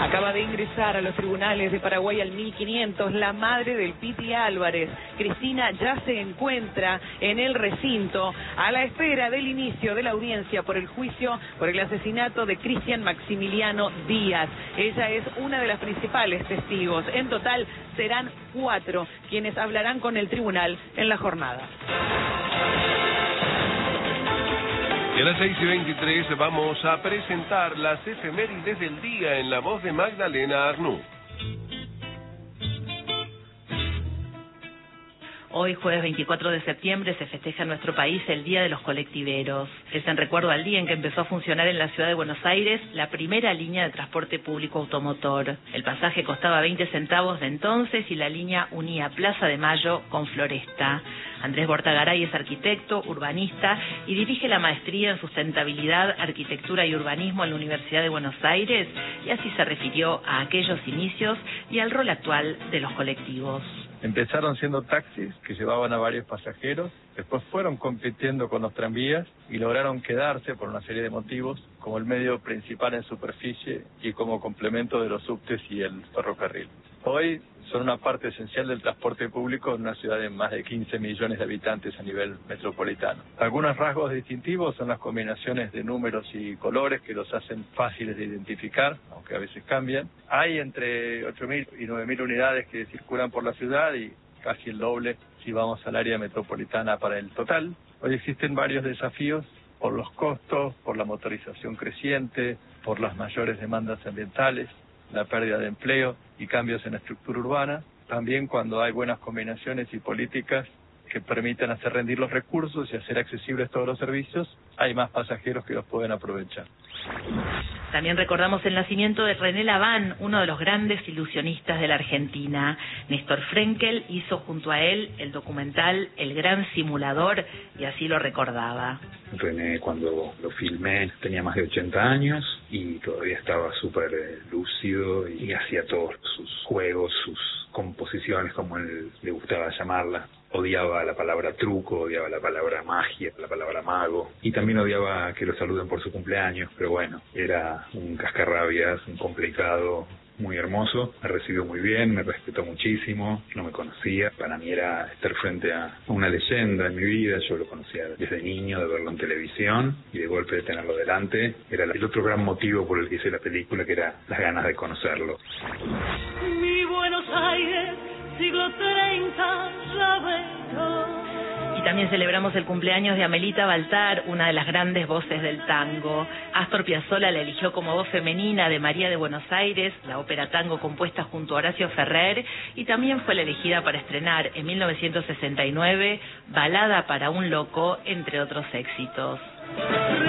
Acaba de ingresar a los tribunales de Paraguay al 1500 la madre del Piti Álvarez. Cristina ya se encuentra en el recinto a la espera del inicio de la audiencia por el juicio por el asesinato de Cristian Maximiliano Díaz. Ella es una de las principales testigos. En total serán 4 quienes hablarán con el tribunal en la jornada. Y a las 6:23 vamos a presentar las efemérides del día en la voz de Magdalena Arnú. Hoy, jueves 24 de septiembre, se festeja en nuestro país el Día de los Colectiveros. Es en recuerdo al día en que empezó a funcionar en la ciudad de Buenos Aires la primera línea de transporte público automotor. El pasaje costaba 20 centavos de entonces y la línea unía Plaza de Mayo con Floresta. Andrés Bortagaray es arquitecto, urbanista y dirige la maestría en sustentabilidad, arquitectura y urbanismo en la Universidad de Buenos Aires, y así se refirió a aquellos inicios y al rol actual de los colectivos. Empezaron siendo taxis que llevaban a varios pasajeros, después fueron compitiendo con los tranvías y lograron quedarse por una serie de motivos como el medio principal en superficie y como complemento de los subtes y el ferrocarril. Hoy son una parte esencial del transporte público en una ciudad de más de 15 millones de habitantes a nivel metropolitano. Algunos rasgos distintivos son las combinaciones de números y colores que los hacen fáciles de identificar, aunque a veces cambian. Hay entre 8.000 y 9.000 unidades que circulan por la ciudad y casi el doble si vamos al área metropolitana para el total. Hoy existen varios desafíos por los costos, por la motorización creciente, por las mayores demandas ambientales, la pérdida de empleo y cambios en la estructura urbana. También cuando hay buenas combinaciones y políticas que permitan hacer rendir los recursos y hacer accesibles todos los servicios, hay más pasajeros que los pueden aprovechar. También recordamos el nacimiento de René Laván, uno de los grandes ilusionistas de la Argentina. Néstor Frenkel hizo junto a él el documental El Gran Simulador y así lo recordaba. René, cuando lo filmé, tenía más de 80 años y todavía estaba súper lúcido y hacía todos sus juegos, sus composiciones, como él le gustaba llamarla. Odiaba la palabra truco, odiaba la palabra magia, la palabra mago, y también odiaba que lo saluden por su cumpleaños, pero bueno, era un cascarrabias, un complicado, muy hermoso, me recibió muy bien, me respetó muchísimo, no me conocía, para mí era estar frente a una leyenda en mi vida, yo lo conocía desde niño, de verlo en televisión, y de golpe de tenerlo delante, era el otro gran motivo por el que hice la película, que era las ganas de conocerlo. Mi Buenos Aires, siglo 30, ya vengo. Y también celebramos el cumpleaños de Amelita Baltar, una de las grandes voces del tango. Astor Piazzolla la eligió como voz femenina de María de Buenos Aires, la ópera tango compuesta junto a Horacio Ferrer, y también fue la elegida para estrenar en 1969 Balada para un loco, entre otros éxitos.